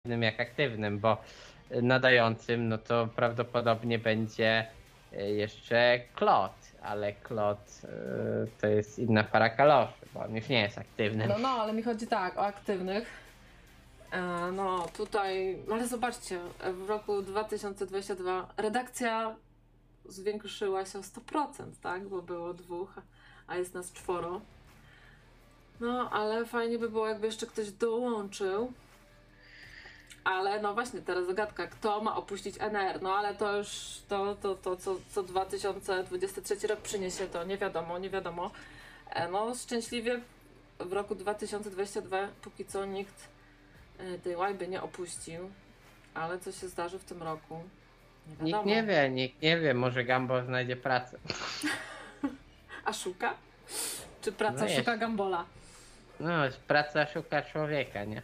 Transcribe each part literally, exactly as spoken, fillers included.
pasywnym, jak aktywnym, bo nadającym, no to prawdopodobnie będzie jeszcze Klot, ale Klot to jest inna para kaloszy, bo on już nie jest aktywny. No, no, ale mi chodzi tak, o aktywnych. E, no, tutaj, ale zobaczcie, w roku dwa tysiące dwudziestym drugim redakcja zwiększyła się o sto procent, tak, bo było dwóch, a jest nas czworo. No, ale fajnie by było, jakby jeszcze ktoś dołączył. Ale no właśnie, teraz zagadka, kto ma opuścić N R? No ale to już, to, to, to co, co dwa tysiące dwudziesty trzeci rok przyniesie, to nie wiadomo, nie wiadomo. E, no szczęśliwie w roku dwa tysiące dwudziestym drugim póki co nikt tej łajby nie opuścił, ale co się zdarzy w tym roku? Nie wiadomo. Nikt nie wie, nikt nie wie, może Gumball znajdzie pracę. A szuka? Czy praca No jest. szuka Gumbola? No, praca szuka człowieka, nie?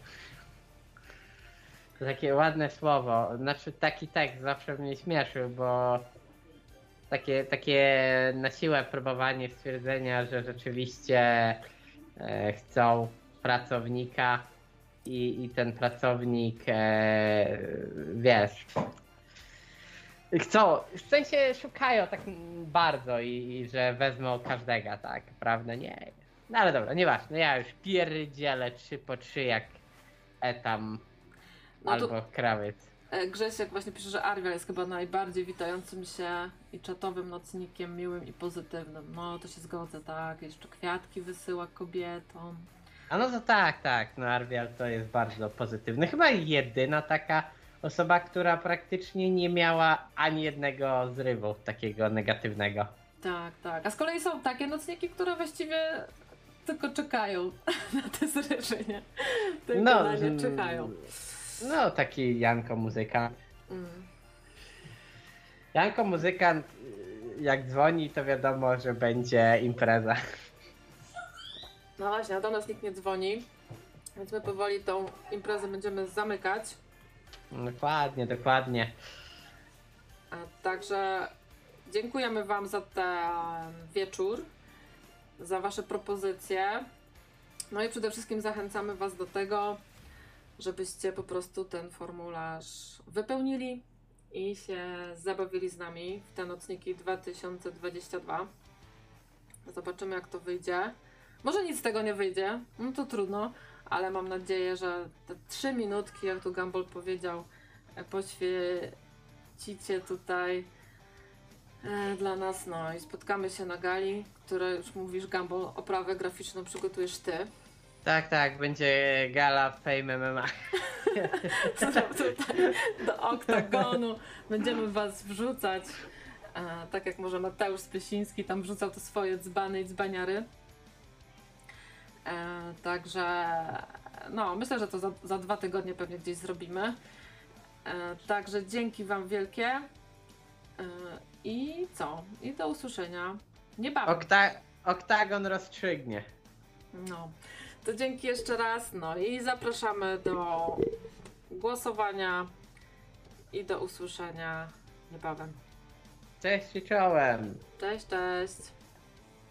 To takie ładne słowo. Znaczy taki tekst zawsze mnie śmieszył, bo takie, takie na siłę próbowanie stwierdzenia, że rzeczywiście e, chcą pracownika i, i ten pracownik, e, wiesz, chcą, w sensie szukają tak bardzo i, i że wezmą każdego, tak, prawda? Nie. No ale dobra, nieważne, ja już pierdzielę trzy po trzy jak etam. No albo to, krawiec. Grzesiek właśnie pisze, że Arwial jest chyba najbardziej witającym się i czatowym nocnikiem, miłym i pozytywnym. No to się zgodzę, tak. Jeszcze kwiatki wysyła kobietom. A no to tak, tak. No Arwial to jest bardzo pozytywny. Chyba jedyna taka osoba, która praktycznie nie miała ani jednego zrywu takiego negatywnego. Tak, tak. A z kolei są takie nocniki, które właściwie tylko czekają na te zrywy, nie? Tylko no, na nie czekają. No, taki Janko muzykant. Mm. Janko muzykant, jak dzwoni, to wiadomo, że będzie impreza. No właśnie, a do nas nikt nie dzwoni, więc my powoli tą imprezę będziemy zamykać. Dokładnie, dokładnie. A także dziękujemy Wam za ten wieczór, za Wasze propozycje. No i przede wszystkim zachęcamy Was do tego, żebyście po prostu ten formularz wypełnili i się zabawili z nami w te nocniki dwa tysiące dwudziesty drugi. Zobaczymy, jak to wyjdzie. Może nic z tego nie wyjdzie, no to trudno, ale mam nadzieję, że te trzy minutki, jak tu Gumball powiedział, poświęcicie tutaj e, dla nas, no i spotkamy się na gali, które już mówisz, Gumball, oprawę graficzną przygotujesz Ty. Tak, tak, będzie gala Fame M M A. Tutaj do oktagonu będziemy Was wrzucać, e, tak jak może Mateusz Spysiński tam wrzucał te swoje dzbany i dzbaniary. E, także no, myślę, że to za, za dwa tygodnie pewnie gdzieś zrobimy. E, także dzięki Wam wielkie e, i co? I do usłyszenia niebawem. Okta- oktagon rozstrzygnie. No, to dzięki jeszcze raz, no i zapraszamy do głosowania i do usłyszenia niebawem. Cześć i czołem. Cześć, cześć.